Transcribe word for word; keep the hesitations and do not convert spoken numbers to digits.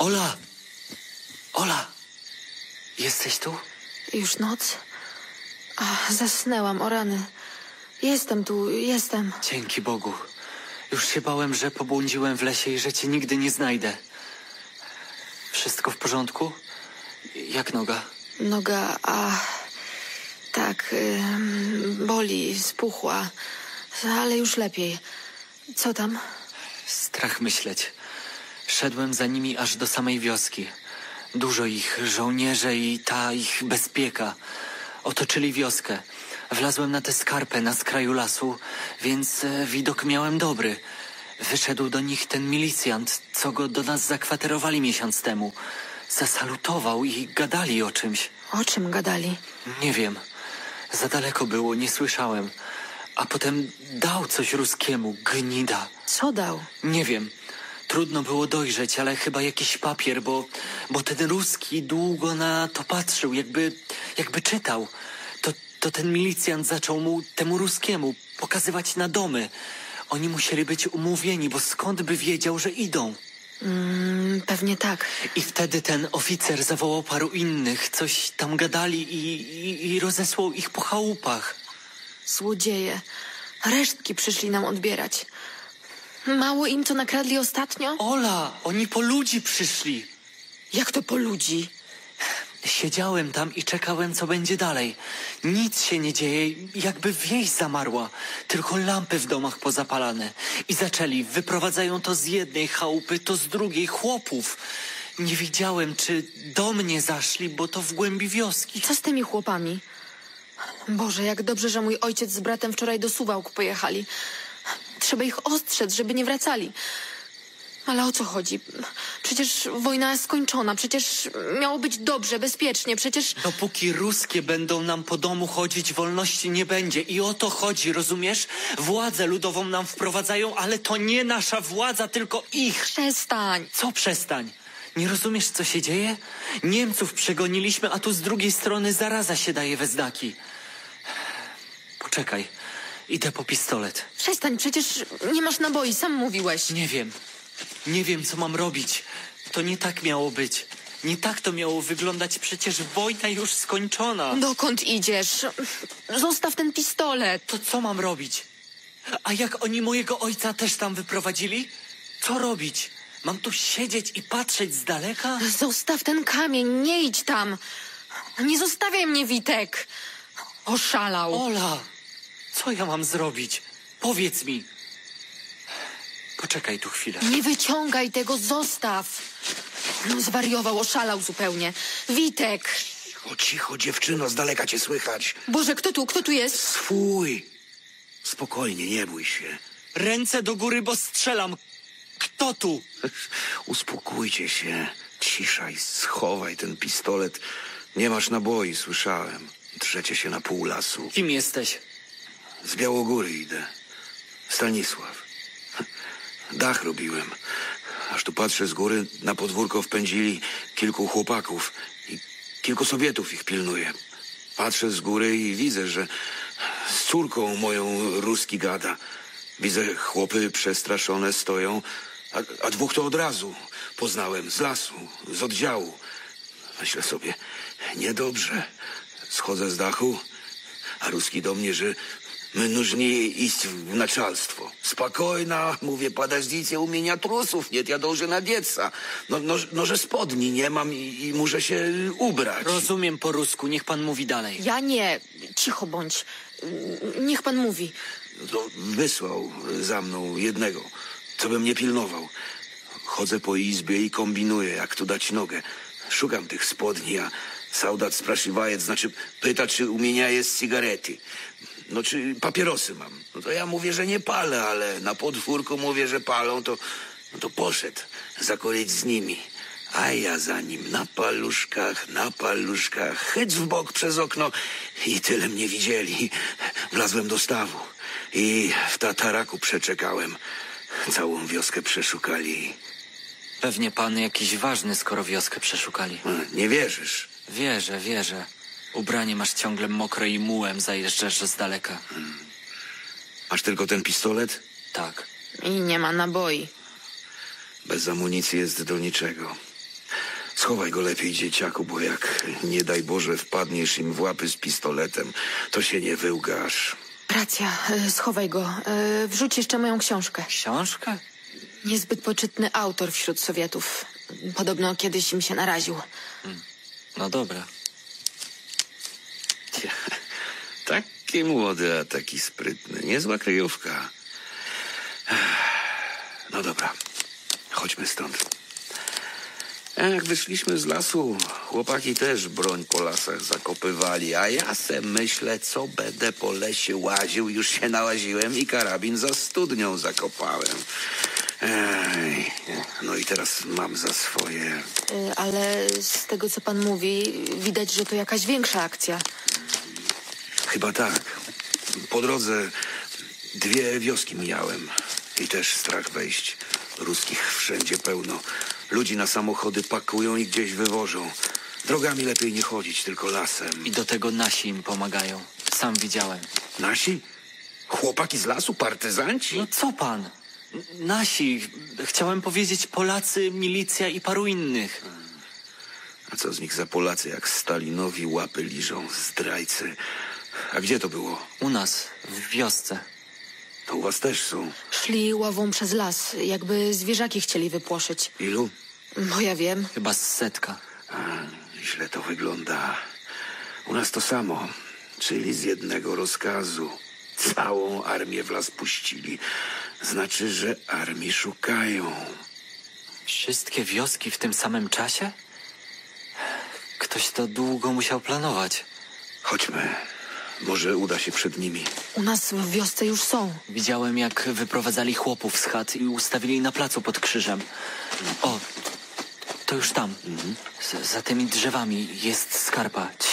Ola! Ola! Jesteś tu? Już noc? Ach, zasnęłam, o rany. Jestem tu, jestem. Dzięki Bogu. Już się bałem, że pobłądziłem w lesie i że cię nigdy nie znajdę. Wszystko w porządku? Jak noga? Noga, a... Tak, ym, boli, spuchła. Ale już lepiej. Co tam? Strach myśleć. Szedłem za nimi aż do samej wioski. Dużo ich, żołnierze i ta ich bezpieka. Otoczyli wioskę. Wlazłem na tę skarpę na skraju lasu, więc e, widok miałem dobry. Wyszedł do nich ten milicjant, co go do nas zakwaterowali miesiąc temu. Zasalutował i gadali o czymś. O czym gadali? Nie wiem. Za daleko było, nie słyszałem. A potem dał coś ruskiemu, gnida. Co dał? Nie wiem. Trudno było dojrzeć, ale chyba jakiś papier, bo, bo ten ruski długo na to patrzył, jakby, jakby czytał. To, to ten milicjant zaczął mu, temu ruskiemu, pokazywać na domy. Oni musieli być umówieni, bo skąd by wiedział, że idą? Mm, pewnie tak. I wtedy ten oficer zawołał paru innych, coś tam gadali i, i, i rozesłał ich po chałupach. Złodzieje. Resztki przyszli nam odbierać. Mało im, co nakradli ostatnio? Ola, oni po ludzi przyszli. Jak to po ludzi? Siedziałem tam i czekałem, co będzie dalej. Nic się nie dzieje, jakby wieś zamarła. Tylko lampy w domach pozapalane. I zaczęli, wyprowadzają to z jednej chałupy, to z drugiej chłopów. Nie widziałem, czy do mnie zaszli, bo to w głębi wioski. Co z tymi chłopami? Boże, jak dobrze, że mój ojciec z bratem wczoraj do Suwałk pojechali. Trzeba ich ostrzec, żeby nie wracali. Ale o co chodzi? Przecież wojna jest skończona, przecież miało być dobrze, bezpiecznie, przecież... Dopóki ruskie będą nam po domu chodzić, wolności nie będzie. I o to chodzi, rozumiesz? Władzę ludową nam wprowadzają, ale to nie nasza władza, tylko ich. Przestań! Co przestań? Nie rozumiesz, co się dzieje? Niemców przegoniliśmy, a tu z drugiej strony zaraza się daje we znaki. Poczekaj, idę po pistolet. Przestań, przecież nie masz naboi, sam mówiłeś. Nie wiem. Nie wiem, co mam robić. To nie tak miało być. Nie tak to miało wyglądać. Przecież wojna już skończona. Dokąd idziesz? Zostaw ten pistolet. To co mam robić? A jak oni mojego ojca też tam wyprowadzili? Co robić? Mam tu siedzieć i patrzeć z daleka? Zostaw ten kamień, nie idź tam. Nie zostawiaj mnie, Witek. Oszalał. Ola, co ja mam zrobić? Powiedz mi. Poczekaj tu chwilę. Nie wyciągaj tego, zostaw. No, zwariował, oszalał zupełnie. Witek. Cicho, cicho, dziewczyno, z daleka cię słychać. Boże, kto tu, kto tu jest? Swój. Spokojnie, nie bój się. Ręce do góry, bo strzelam. Kto tu? Uspokójcie się. Ciszaj, schowaj ten pistolet. Nie masz naboi, słyszałem. Drzecie się na pół lasu. Kim jesteś? Z Białogóry idę. Stanisław. Dach robiłem. Aż tu patrzę z góry, na podwórko wpędzili kilku chłopaków i kilku Sowietów ich pilnuje. Patrzę z góry i widzę, że z córką moją ruski gada. Widzę, chłopy przestraszone stoją, a, a dwóch to od razu poznałem z lasu, z oddziału. Myślę sobie, niedobrze. Schodzę z dachu, a ruski do mnie, że my нужны iść w начальство. Spokojna, mówię, подождите, u меня trusów nie, ja должен одеться. No, no, no, że spodni nie mam i, i muszę się ubrać. Rozumiem po rusku, niech pan mówi dalej. Ja nie. Cicho bądź. Niech pan mówi. To wysłał za mną jednego, co by mnie pilnował. Chodzę po izbie i kombinuję, jak tu dać nogę. Szukam tych spodni, a soldat spрашивает, znaczy pyta, czy u mnie jest cigarety. No, czy papierosy mam. No to ja mówię, że nie palę, ale na podwórku mówię, że palą, to, no to poszedł zakurić z nimi. A ja za nim na paluszkach, na paluszkach, chyć w bok przez okno i tyle mnie widzieli. Wlazłem do stawu i w tataraku przeczekałem. Całą wioskę przeszukali. Pewnie pan jakiś ważny, skoro wioskę przeszukali. Nie wierzysz? Wierzę, wierzę. Ubranie masz ciągle mokre i mułem zajeżdżasz z daleka. Hmm. Masz tylko ten pistolet? Tak. I nie ma naboi. Bez amunicji jest do niczego. Schowaj go lepiej, dzieciaku, bo jak nie daj Boże wpadniesz im w łapy z pistoletem, to się nie wyłgasz. Racja, y, schowaj go. Y, wrzuć jeszcze moją książkę. Książkę? Niezbyt poczytny autor wśród Sowietów. Podobno kiedyś im się naraził. No dobra. Taki młody, a taki sprytny. Niezła kryjówka. No dobra, chodźmy stąd. Jak wyszliśmy z lasu, chłopaki też broń po lasach zakopywali, a ja se myślę, co będę po lesie łaził. Już się nałaziłem i karabin za studnią zakopałem. Ej, no i teraz mam za swoje. Y, ale z tego, co pan mówi, widać, że to jakaś większa akcja. Chyba tak. Po drodze dwie wioski mijałem i też strach wejść. Ruskich wszędzie pełno. Ludzi na samochody pakują i gdzieś wywożą. Drogami lepiej nie chodzić, tylko lasem. I do tego nasi im pomagają. Sam widziałem. Nasi? Chłopaki z lasu? Partyzanci? No co pan? N- Nasi. Chciałem powiedzieć Polacy, milicja i paru innych. A co z nich za Polacy, jak Stalinowi łapy liżą, zdrajcy? A gdzie to było? U nas, w wiosce. To u was też są. Szli ławą przez las, jakby zwierzaki chcieli wypłoszyć. Ilu? Bo ja wiem. Chyba z setka. A, źle to wygląda. U nas to samo, czyli z jednego rozkazu. Całą armię w las puścili. Znaczy, że armii szukają. Wszystkie wioski w tym samym czasie? Ktoś to długo musiał planować. Chodźmy. Może uda się przed nimi. U nas w wiosce już są. Widziałem, jak wyprowadzali chłopów z chat i ustawili na placu pod krzyżem. O, to już tam. Z, za tymi drzewami jest skarpa.